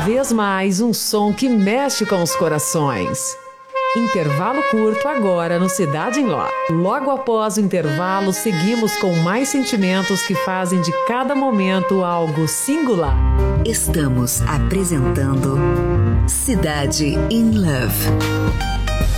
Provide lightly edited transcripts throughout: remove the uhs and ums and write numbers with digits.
vez mais um som que mexe com os corações. Intervalo curto agora no Cidade em Ló. Logo após o intervalo, seguimos com mais sentimentos que fazem de cada momento algo singular. Estamos apresentando Cidade in Love.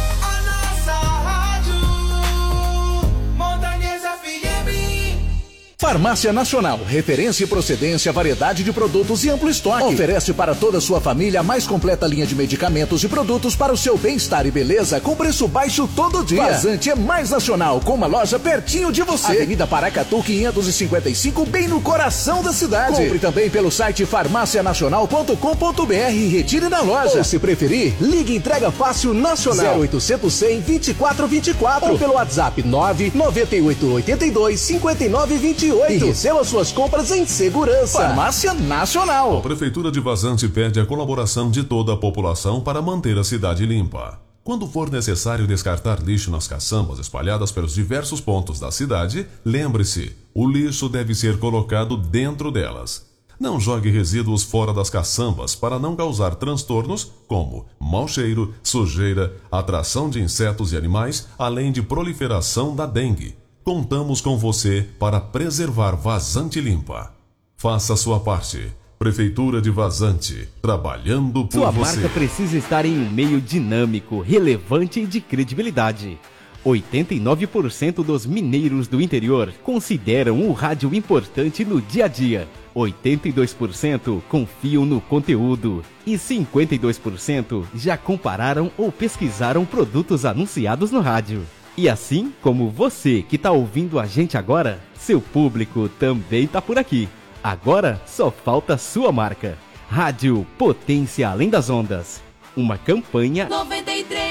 Farmácia Nacional, referência e procedência, variedade de produtos e amplo estoque. Oferece para toda a sua família a mais completa linha de medicamentos e produtos para o seu bem-estar e beleza com preço baixo todo dia. Vazante é mais nacional, com uma loja pertinho de você. Avenida Paracatu 555, bem no coração da cidade. Compre também pelo site farmacianacional.com.br e retire na loja. Ou se preferir, ligue entrega fácil nacional 0800 100 2424 ou pelo WhatsApp 998 82 59 28. E receba suas compras em segurança. Farmácia Nacional. A Prefeitura de Vazante pede a colaboração de toda a população para manter a cidade limpa. Quando for necessário descartar lixo nas caçambas espalhadas pelos diversos pontos da cidade, lembre-se, o lixo deve ser colocado dentro delas. Não jogue resíduos fora das caçambas para não causar transtornos como mau cheiro, sujeira, atração de insetos e animais, além de proliferação da dengue. Contamos com você para preservar Vazante limpa. Faça a sua parte. Prefeitura de Vazante, trabalhando por sua você. Sua marca precisa estar em um meio dinâmico, relevante e de credibilidade. 89% dos mineiros do interior consideram o rádio importante no dia a dia. 82% confiam no conteúdo. E 52% já compararam ou pesquisaram produtos anunciados no rádio. E assim como você que está ouvindo a gente agora, seu público também está por aqui. Agora só falta sua marca. Rádio Potência Além das Ondas. Uma campanha 93.